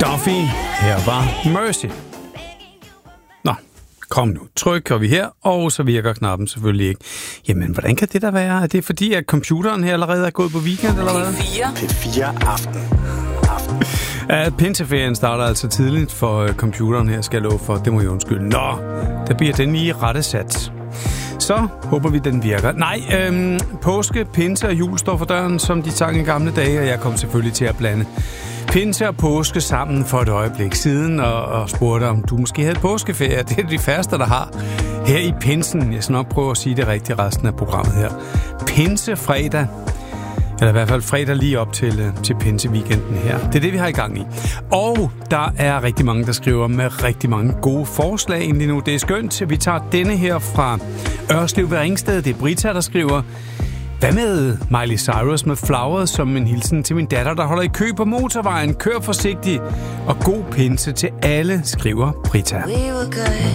Duffy. Her var Mercy. Nå, kom nu. Trykker vi her, og så virker knappen selvfølgelig ikke. Jamen, hvordan kan det da være? Er det fordi, at computeren her allerede er gået på weekend, eller hvad? P4 Aften. Pinseferien starter altså tidligt for computeren her, skal jeg love for. Det må jeg undskylde. Nå, der bliver den lige rettesat. Så håber vi, den virker. Nej, påske, pinse og jul står for døren, som de sang i gamle dage, og jeg kom selvfølgelig til at blande pinse og påske sammen for et øjeblik siden, og spurgte, om du måske havde påskeferie. Det er de færreste, der har her i pinsen. Jeg skal nok prøve at sige det rigtigt resten af programmet her. Pinsefredag. Eller i hvert fald fredag lige op til pinseweekenden her. Det er det, vi har i gang i. Og der er rigtig mange, der skriver med rigtig mange gode forslag egentlig nu. Det er skønt. Vi tager denne her fra Ørslev ved Ringsted. Det er Brita, der skriver: hvad med Miley Cyrus med Flowers som en hilsen til min datter, der holder i kø på motorvejen? Kør forsigtigt og god pinse til alle, skriver Brita. We were good.